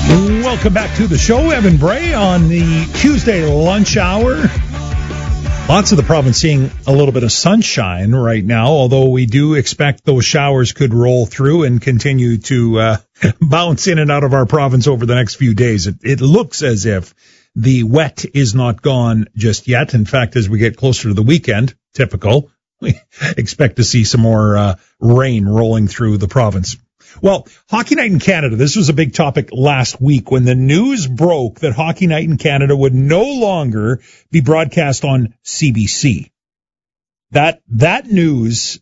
Welcome back to the show. Evan Bray on the Tuesday lunch hour. Lots of the province seeing a little bit of sunshine right now, although we do expect those showers could roll through and continue to bounce in and out of our province over the next few days. It looks as if the wet is not gone just yet. In fact, as we get closer to the weekend, typical, we expect to see some more rain rolling through the province. Well, Hockey Night in Canada, this was a big topic last week when the news broke that Hockey Night in Canada would no longer be broadcast on CBC. That news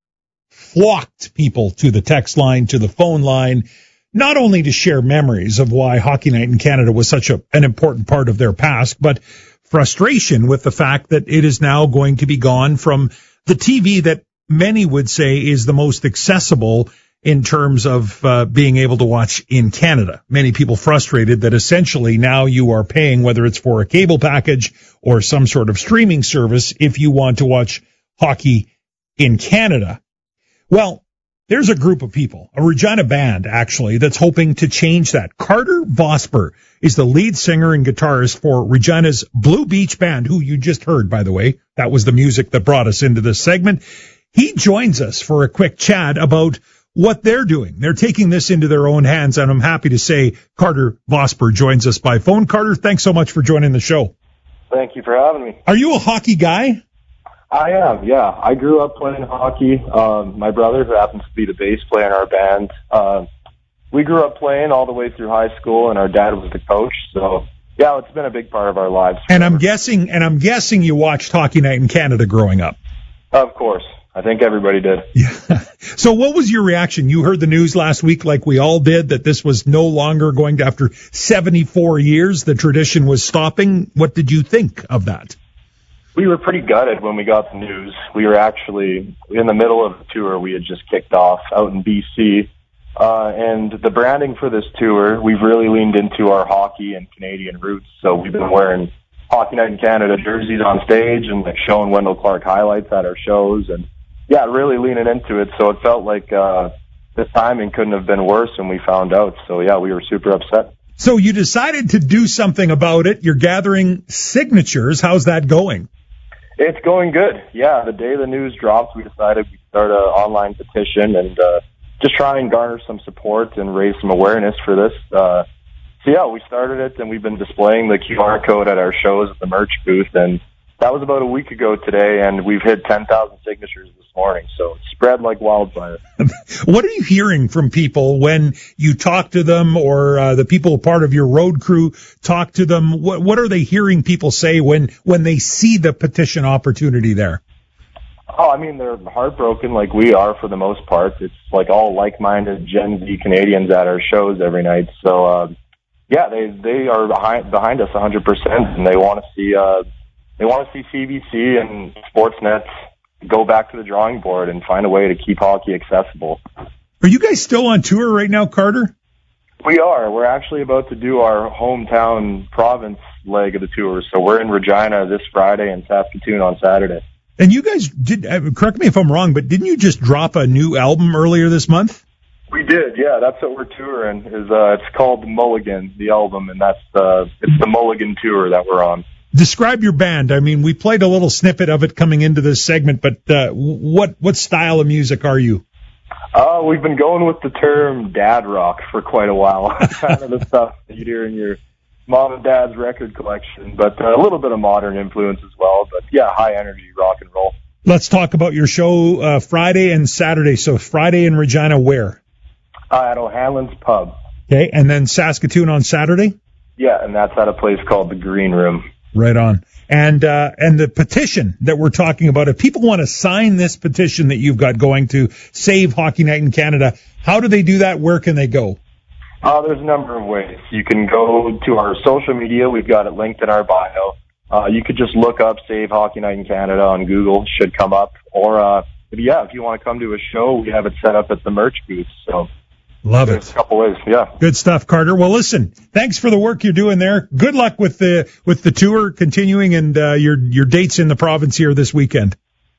flocked people to the text line, to the phone line, not only to share memories of why Hockey Night in Canada was such an important part of their past, but frustration with the fact that it is now going to be gone from the TV that many would say is the most accessible in terms of being able to watch in Canada. Many people frustrated that essentially now you are paying, whether it's for a cable package or some sort of streaming service, if you want to watch hockey in Canada. Well, there's a group of people, a Regina band actually, that's hoping to change that. Carter Vosper is the lead singer and guitarist for Regina's Blue Beach Band, who you just heard, by the way. That was the music that brought us into this segment. He joins us for a quick chat about what they're doing. They're taking this into their own hands, and I'm happy to say Carter Vosper joins us by phone. Carter, thanks so much for joining the show. Thank you for having me. Are you a hockey guy? I am, yeah. I grew up playing hockey. My brother, who happens to be the bass player in our band, we grew up playing all the way through high school, and our dad was the coach. So, yeah, it's been a big part of our lives. And I'm guessing you watched Hockey Night in Canada growing up. Of course. I think everybody did. Yeah. So what was your reaction? You heard the news last week like we all did that this was no longer going to, after 74 years, the tradition was stopping. What did you think of that? We were pretty gutted when we got the news. We were actually in the middle of the tour we had just kicked off out in BC. And the branding for this tour, we've really leaned into our hockey and Canadian roots. So we've been wearing Hockey Night in Canada jerseys on stage and like showing Wendell Clark highlights at our shows, and yeah, really leaning into it. So it felt like the timing couldn't have been worse when we found out. So yeah, we were super upset. So you decided to do something about it. You're gathering signatures. How's that going? It's going good. Yeah, the day the news dropped, we decided we'd start an online petition and just try and garner some support and raise some awareness for this. So yeah, we started it, and we've been displaying the QR code at our shows at the merch booth, and that was about a week ago today, and we've hit 10,000 signatures this morning, so it's spread like wildfire. What are you hearing from people when you talk to them, or the people part of your road crew talk to them? What are they hearing people say when they see the petition opportunity there? Oh, I mean, they're heartbroken like we are for the most part. It's like all like-minded Gen Z Canadians at our shows every night, so yeah, they are behind us 100%, and they want to see CBC and Sportsnet go back to the drawing board and find a way to keep hockey accessible. Are you guys still on tour right now, Carter? We are. We're actually about to do our hometown province leg of the tour. So we're in Regina this Friday and Saskatoon on Saturday. And you guys did, correct me if I'm wrong, but didn't you just drop a new album earlier this month? We did, yeah. That's what we're touring. It's called Mulligan, the album, and it's the Mulligan tour that we're on. Describe your band. I mean, we played a little snippet of it coming into this segment, but what style of music are you? We've been going with the term dad rock for quite a while. Kind of the stuff that you hear in your mom and dad's record collection, but a little bit of modern influence as well. But yeah, high energy rock and roll. Let's talk about your show Friday and Saturday. So Friday in Regina, where? At O'Hanlon's Pub. Okay, and then Saskatoon on Saturday? Yeah, and that's at a place called the Green Room. Right on. And the petition that we're talking about, if people want to sign this petition that you've got going to save Hockey Night in Canada, how do they do that? Where can they go? There's a number of ways. You can go to our social media. We've got it linked in our bio. You could just look up Save Hockey Night in Canada on Google. It should come up. Or, if you want to come to a show, we have it set up at the merch booth. So love there's it. A couple ways, yeah. Good stuff, Carter. Well, listen, thanks for the work you're doing there. Good luck with the tour continuing and your dates in the province here this weekend.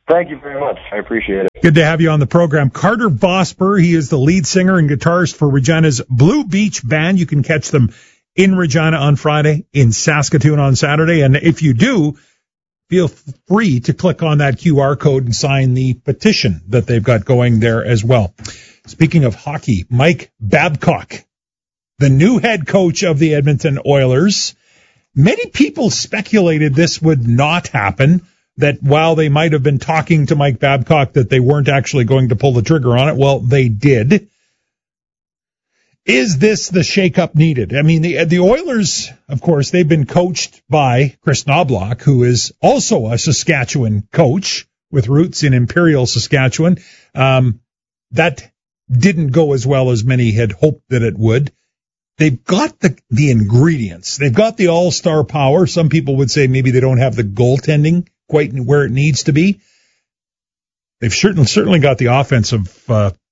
Thank you very much. I appreciate it. Good to have you on the program. Carter Vosper, he is the lead singer and guitarist for Regina's Blue Beach Band. You can catch them in Regina on Friday, in Saskatoon on Saturday. And if you do, feel free to click on that QR code and sign the petition that they've got going there as well. Speaking of hockey, Mike Babcock, the new head coach of the Edmonton Oilers. Many people speculated this would not happen, that while they might have been talking to Mike Babcock, that they weren't actually going to pull the trigger on it. Well, they did. Is this the shakeup needed? I mean, the Oilers, of course, they've been coached by Chris Knobloch, who is also a Saskatchewan coach with roots in Imperial, Saskatchewan. That didn't go as well as many had hoped that it would. They've got the ingredients. They've got the all-star power. Some people would say maybe they don't have the goaltending quite where it needs to be. They've certainly got the offensive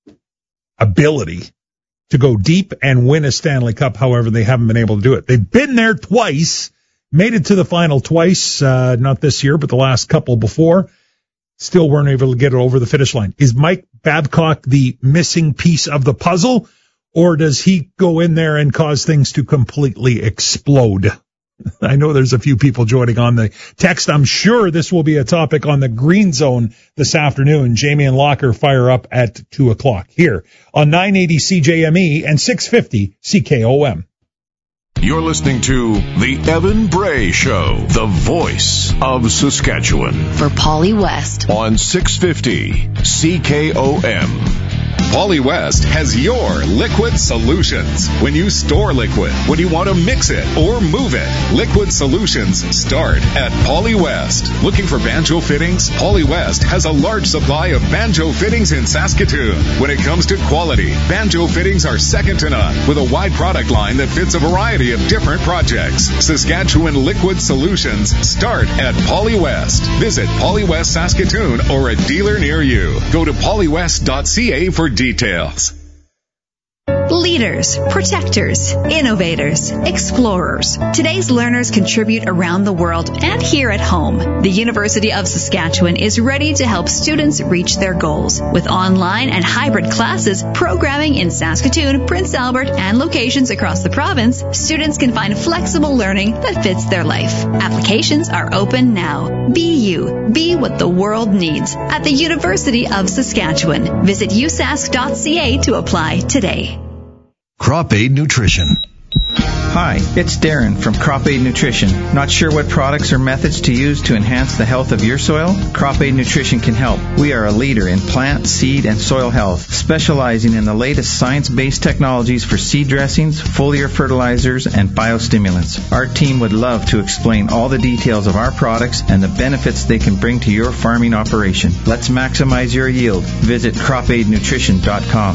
ability to go deep and win a Stanley Cup. However, they haven't been able to do it. They've been there twice, made it to the final twice, not this year, but the last couple before. Still weren't able to get it over the finish line. Is Mike Babcock the missing piece of the puzzle, or does he go in there and cause things to completely explode? I know there's a few people joining on the text. I'm sure this will be a topic on the Green Zone this afternoon. Jamie and Locker fire up at 2:00 here on 980 CJME and 650 CKOM. You're listening to The Evan Bray Show, the voice of Saskatchewan. For Polly West. On 650 CKOM. Polly West has your liquid solutions. When you store liquid, when you want to mix it or move it, liquid solutions start at Polly West. Looking for banjo fittings? Polly West has a large supply of banjo fittings in Saskatoon. When it comes to quality, banjo fittings are second to none, with a wide product line that fits a variety of different projects. Saskatchewan liquid solutions start at Polly West. Visit Polly West Saskatoon or a dealer near you. Go to pollywest.ca for details. Leaders, protectors, innovators, explorers. Today's learners contribute around the world and here at home. The University of Saskatchewan is ready to help students reach their goals. With online and hybrid classes, programming in Saskatoon, Prince Albert, and locations across the province, students can find flexible learning that fits their life. Applications are open now. Be you. Be what the world needs at the University of Saskatchewan. Visit usask.ca to apply today. Crop Aid Nutrition. Hi, it's Darren from Crop Aid Nutrition. Not sure what products or methods to use to enhance the health of your soil? Crop Aid Nutrition can help. We are a leader in plant, seed, and soil health, specializing in the latest science-based technologies for seed dressings, foliar fertilizers, and biostimulants. Our team would love to explain all the details of our products and the benefits they can bring to your farming operation. Let's maximize your yield. Visit cropaidnutrition.com.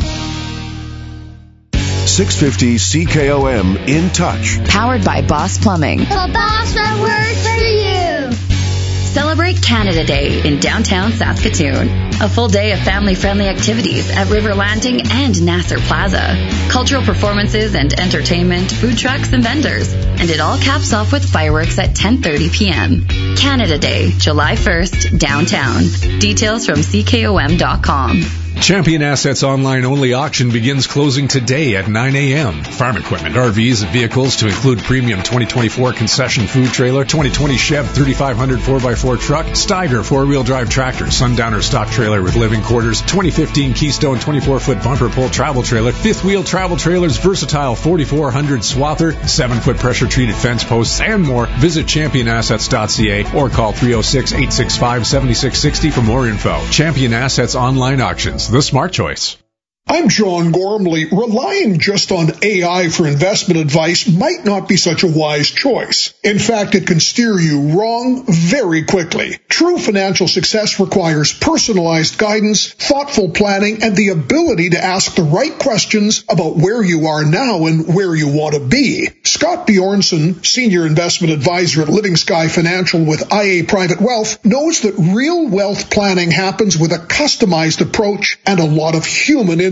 650 CKOM In Touch. Powered by Boss Plumbing. The boss that works for you. Celebrate Canada Day in downtown Saskatoon. A full day of family-friendly activities at River Landing and Nasser Plaza. Cultural performances and entertainment, food trucks and vendors. And it all caps off with fireworks at 10:30 p.m. Canada Day, July 1st, downtown. Details from CKOM.com. Champion Assets online-only auction begins closing today at 9 a.m. Farm equipment, RVs, and vehicles to include premium 2024 concession food trailer, 2020 Chev 3500 4x4 truck, Steiger 4-wheel drive tractor, Sundowner stock trailer with living quarters, 2015 Keystone 24-foot bumper pull travel trailer, fifth wheel travel trailers, versatile 4400 swather, 7-foot pressure-treated fence posts, and more. Visit championassets.ca or call 306-865-7660 for more info. Champion Assets online auctions. The smart choice. I'm John Gormley. Relying just on AI for investment advice might not be such a wise choice. In fact, it can steer you wrong very quickly. True financial success requires personalized guidance, thoughtful planning, and the ability to ask the right questions about where you are now and where you want to be. Scott Bjornson, Senior Investment Advisor at Living Sky Financial with IA Private Wealth, knows that real wealth planning happens with a customized approach and a lot of human insight.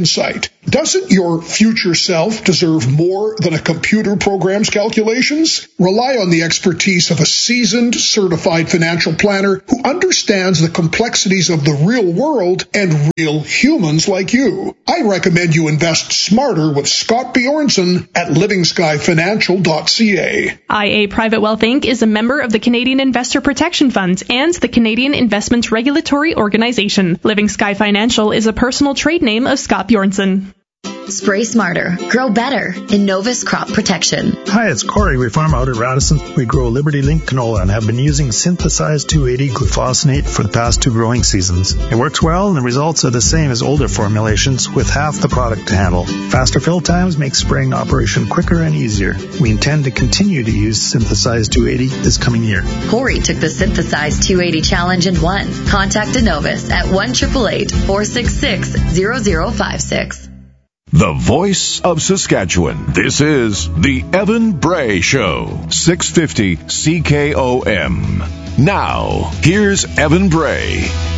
insight. Doesn't your future self deserve more than a computer program's calculations? Rely on the expertise of a seasoned, certified financial planner who understands the complexities of the real world and real humans like you. I recommend you invest smarter with Scott Bjornson at livingskyfinancial.ca. IA Private Wealth Inc. is a member of the Canadian Investor Protection Fund and the Canadian Investments Regulatory Organization. Living Sky Financial is a personal trade name of Scott Bjornson. Spray smarter, grow better. Innovus Crop Protection. Hi, it's Corey. We farm out at Radisson. We grow Liberty Link canola and have been using synthesized 280 glufosinate for the past 2 growing seasons. It works well and the results are the same as older formulations with half the product to handle. Faster fill times make spraying operation quicker and easier. We intend to continue to use synthesized 280 this coming year. Corey took the synthesized 280 challenge and won. Contact Innovus at 1-888-466-0056. The voice of Saskatchewan. This is the Evan Bray Show, 650 CKOM. Now, here's Evan Bray.